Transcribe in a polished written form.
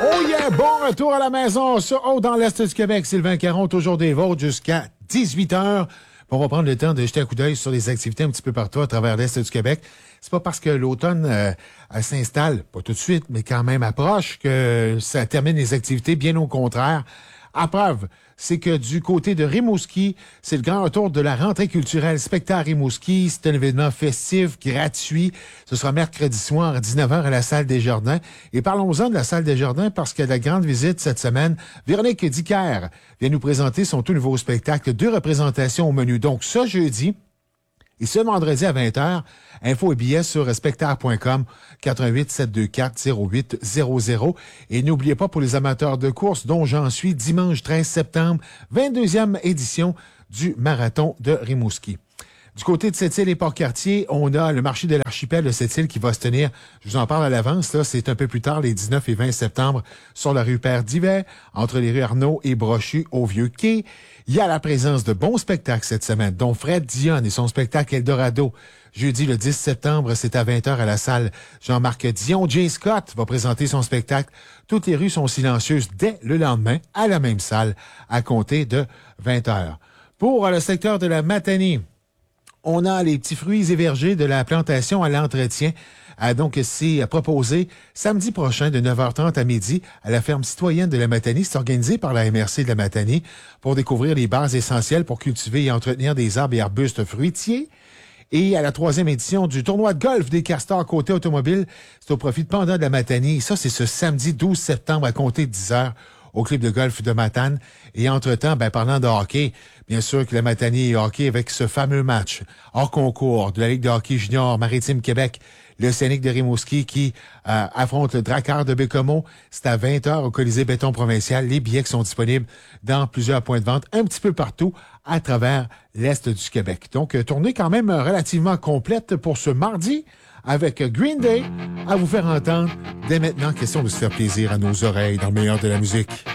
Oh yeah! Bon retour à la maison sur Haut dans l'Est du Québec. Sylvain Caron, toujours des vôtres jusqu'à 18h. On va prendre le temps de jeter un coup d'œil sur les activités un petit peu partout à travers l'Est du Québec. C'est pas parce que l'automne s'installe, pas tout de suite, mais quand même approche, que ça termine les activités, bien au contraire. À preuve, c'est que du côté de Rimouski, c'est le grand retour de la rentrée culturelle Spectacle Rimouski. C'est un événement festif, gratuit. Ce sera mercredi soir à 19h à la Salle des Jardins. Et parlons-en de la Salle des Jardins parce qu'il y a de la grande visite cette semaine. Véronique Dicker vient nous présenter son tout nouveau spectacle. 2 représentations au menu. Donc, ce jeudi et ce vendredi à 20h, info et billets sur spectacle.com, 88 724 0800. Et n'oubliez pas pour les amateurs de course, dont j'en suis, dimanche 13 septembre, 22e édition du Marathon de Rimouski. Du côté de Sept-Îles et Port-Cartier, on a le marché de l'archipel de Sept-Îles qui va se tenir, je vous en parle à l'avance, là, c'est un peu plus tard, les 19 et 20 septembre, sur la rue Père-d'Hiver, entre les rues Arnaud et Brochu au Vieux-Quai. Il y a la présence de bons spectacles cette semaine, dont Fred Dionne et son spectacle Eldorado. Jeudi le 10 septembre, c'est à 20h à la salle Jean-Marc Dion. J. Scott va présenter son spectacle. Toutes les rues sont silencieuses dès le lendemain, à la même salle, à compter de 20h. Pour le secteur de la Matanie, on a les petits fruits et vergers de la plantation à l'entretien. Donc, c'est proposé samedi prochain de 9h30 à midi à la ferme citoyenne de la Matanie. C'est organisé par la MRC de la Matanie pour découvrir les bases essentielles pour cultiver et entretenir des arbres et arbustes fruitiers. Et à la 3e édition du tournoi de golf des Castors côté automobile, c'est au profit de Panda de la Matanie. Et ça, c'est ce samedi 12 septembre à compter de 10h au club de golf de Matane. Et entre-temps, parlant de hockey, bien sûr que la Matanie est hockey avec ce fameux match hors concours de la Ligue de hockey junior Maritime Québec, le Scénic de Rimouski qui affronte le Drakkar de Bécomo. C'est à 20h au Colisée Béton Provincial. Les billets qui sont disponibles dans plusieurs points de vente un petit peu partout à travers l'Est du Québec. Donc, tournée quand même relativement complète pour ce mardi avec Green Day à vous faire entendre. Dès maintenant, question de se faire plaisir à nos oreilles dans le meilleur de la musique.